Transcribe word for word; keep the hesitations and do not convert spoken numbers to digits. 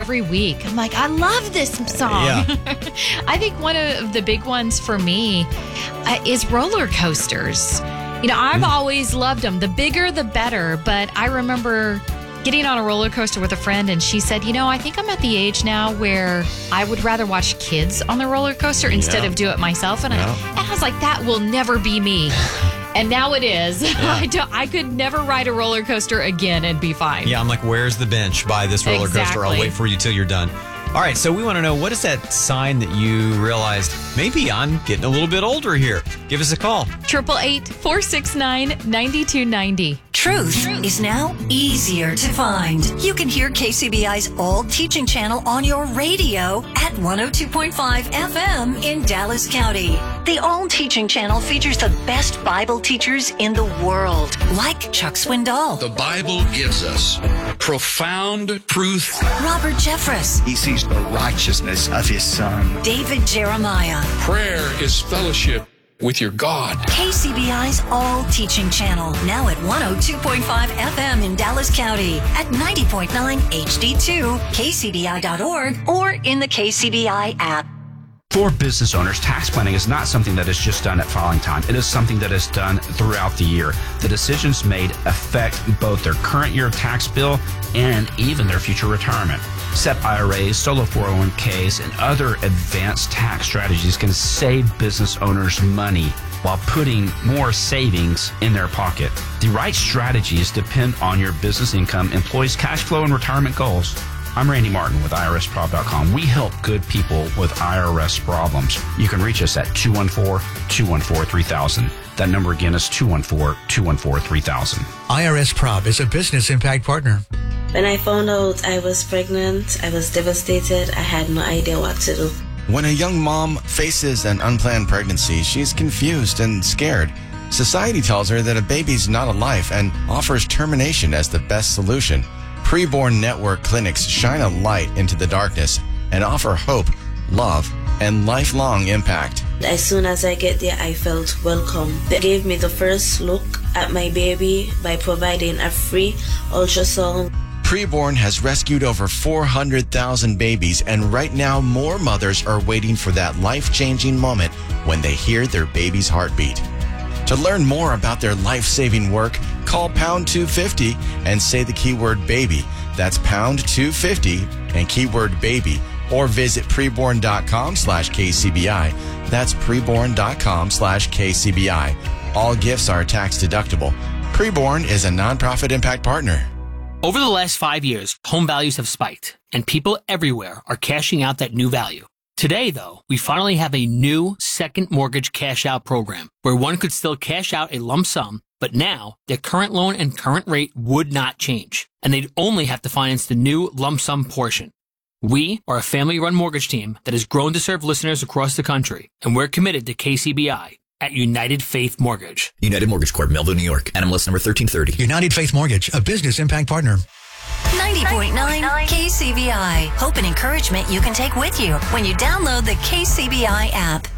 every week. I'm like, I love this song. Yeah. I think one of the big ones for me uh, is roller coasters. You know, I've mm. always loved them. The bigger, the better. But I remember getting on a roller coaster with a friend, and she said, you know, I think I'm at the age now where I would rather watch kids on the roller coaster instead yeah. of do it myself. And, yeah. I, and I was like, that will never be me. And now it is. Yeah. I, don't, I could never ride a roller coaster again and be fine. Yeah, I'm like, where's the bench by this roller exactly. coaster? I'll wait for you till you're done. All right, so we want to know, what is that sign that you realized, maybe I'm getting a little bit older here? Give us a call. eight eight eight, four six nine, nine two nine zero. Truth is now easier to find. You can hear K C B I's All Teaching Channel on your radio at one oh two point five F M in Dallas County. The All Teaching Channel features the best Bible teachers in the world, like Chuck Swindoll. The Bible gives us profound truth. Robert Jeffress. He sees the righteousness of his son. David Jeremiah. Prayer is fellowship with your God. K C B I's All Teaching Channel, now at one oh two point five F M in Dallas County, at ninety point nine H D two, K C B I dot org, or in the K C B I app. For business owners, tax planning is not something that is just done at filing time. It is something that is done throughout the year. The decisions made affect both their current year tax bill and even their future retirement. S E P I R As, solo four oh one k's, and other advanced tax strategies can save business owners money while putting more savings in their pocket. The right strategies depend on your business income, employees' cash flow, and retirement goals. I'm Randy Martin with I R S prob dot com. We help good people with I R S problems. You can reach us at two one four, two one four, three thousand. That number again is two one four, two one four, three thousand. I R S Prob is a business impact partner. When I found out I was pregnant, I was devastated. I had no idea what to do. When a young mom faces an unplanned pregnancy, she's confused and scared. Society tells her that a baby's not a life and offers termination as the best solution. Preborn Network clinics shine a light into the darkness and offer hope, love, and lifelong impact. As soon as I get there, I felt welcome. They gave me the first look at my baby by providing a free ultrasound. Preborn has rescued over four hundred thousand babies, and right now more mothers are waiting for that life-changing moment when they hear their baby's heartbeat. To learn more about their life-saving work, call pound two fifty and say the keyword baby. That's pound two fifty and keyword baby, or visit preborn.com slash KCBI. That's preborn.com slash KCBI. All gifts are tax deductible. Preborn is a nonprofit impact partner. Over the last five years, home values have spiked, and people everywhere are cashing out that new value. Today, though, we finally have a new second mortgage cash out program where one could still cash out a lump sum, but now their current loan and current rate would not change, and they'd only have to finance the new lump sum portion. We are a family-run mortgage team that has grown to serve listeners across the country, and we're committed to K C B I at United Faith Mortgage. United Mortgage Corp, Melville, New York. N M L S number thirteen thirty. United Faith Mortgage, a business impact partner. ninety point nine K C B I. Hope and encouragement you can take with you when you download the K C B I app.